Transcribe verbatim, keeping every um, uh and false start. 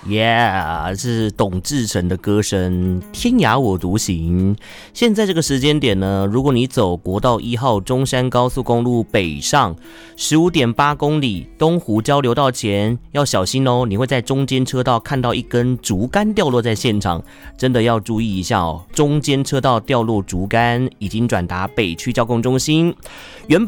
Yeah， 是董志成的歌声，天涯我独行。现在这个时间点呢，如果你走国道一号中山高速公路北上 十五点八公里东湖交流道前，要小心哦，你会在中间车道看到一根竹竿掉落在现场，真的要注意一下哦。中间车道掉落竹竿已经转达北区交控中心，原本